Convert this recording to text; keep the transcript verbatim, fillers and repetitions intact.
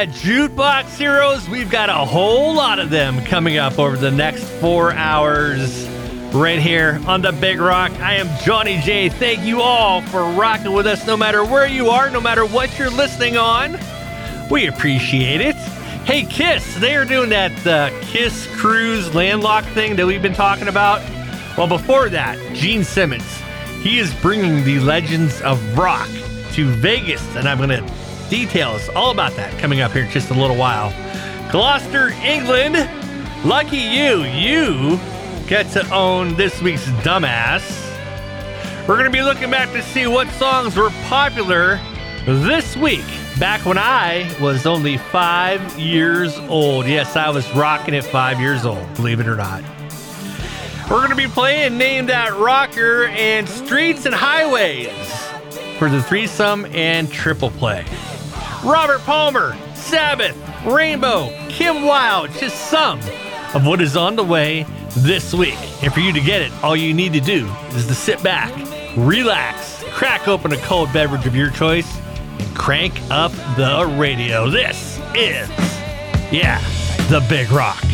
yeah, Jukebox Heroes. We've got a whole lot of them coming up over the next four hours right here on The Big Rock. I am Johnny J. Thank you all for rocking with us no matter where you are, no matter what you're listening on. We appreciate it. Hey, Kiss, they are doing that uh, Kiss Cruise Landlocked thing that we've been talking about. Well, before that, Gene Simmons, he is bringing the Legends of Rock to Vegas, and I'm going to details all about that coming up here in just a little while. Gloucester, England, lucky you, you get to own this week's Dumbass. We're going to be looking back to see what songs were popular this week, back when I was only five years old. Yes, I was rocking at five years old, believe it or not. We're going to be playing Name That Rocker and Streets and Highways for the threesome and triple play. Robert Palmer, Sabbath, Rainbow, Kim Wilde, just some of what is on the way this week. And for you to get it, all you need to do is to sit back, relax, crack open a cold beverage of your choice, and crank up the radio. This is, yeah, The Big Rock.